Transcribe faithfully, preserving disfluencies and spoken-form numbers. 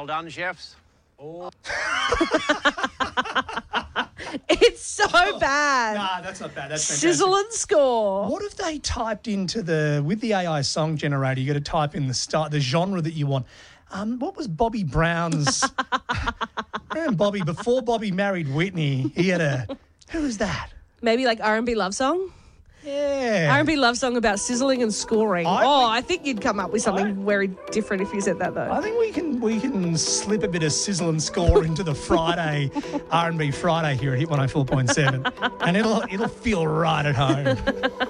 Well done, chefs. It's so bad. Nah, that's not bad. That's fantastic. Sizzle and score. What if they typed into the, with the A I song generator, you got to type in the start, the genre that you want. Um, what was Bobby Brown's? Remember Bobby, before Bobby married Whitney, he had a, who was that? Maybe like R and B love song? Yeah. R and B love song about sizzling and scoring. I oh, think- I think you'd come up with something I- very different if you said that, though. I think we can we can slip a bit of sizzle and score into the Friday R and B Friday here at Hit one oh four point seven, and it'll it'll feel right at home.